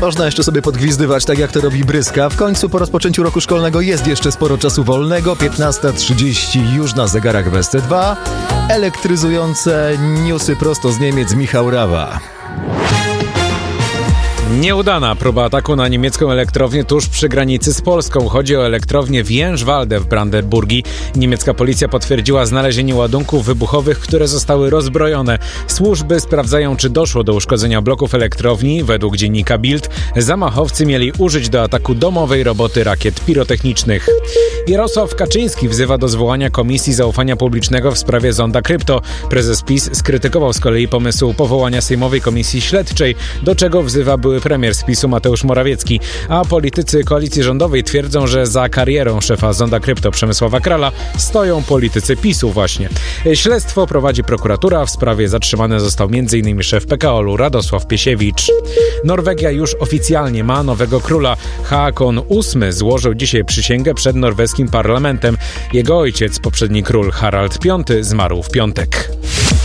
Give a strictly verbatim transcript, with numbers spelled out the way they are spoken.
Można jeszcze sobie podgwizdywać, tak jak to robi Bryska. W końcu po rozpoczęciu roku szkolnego jest jeszcze sporo czasu wolnego. piętnasta trzydzieści już na zegarach w S T dwa. Elektryzujące newsy prosto z Niemiec, Michał Rawa. Nieudana próba ataku na niemiecką elektrownię tuż przy granicy z Polską. Chodzi o elektrownię w Jężwalde w Brandenburgii. Niemiecka policja potwierdziła znalezienie ładunków wybuchowych, które zostały rozbrojone. Służby sprawdzają, czy doszło do uszkodzenia bloków elektrowni. Według dziennika Bild zamachowcy mieli użyć do ataku domowej roboty rakiet pirotechnicznych. Jarosław Kaczyński wzywa do zwołania Komisji Zaufania Publicznego w sprawie zonda krypto. Prezes PiS skrytykował z kolei pomysł powołania Sejmowej Komisji Śledczej, do czego wzywa były premier z PiSu Mateusz Morawiecki, a politycy koalicji rządowej twierdzą, że za karierą szefa zonda krypto Przemysława Krala stoją politycy PiSu właśnie. Śledztwo prowadzi prokuratura. W sprawie zatrzymany został między innymi szef P K O-u Radosław Piesiewicz. Norwegia już oficjalnie ma nowego króla. Haakon ósmy złożył dzisiaj przysięgę przed norweskim parlamentem. Jego ojciec, poprzedni król Harald piąty, zmarł w piątek.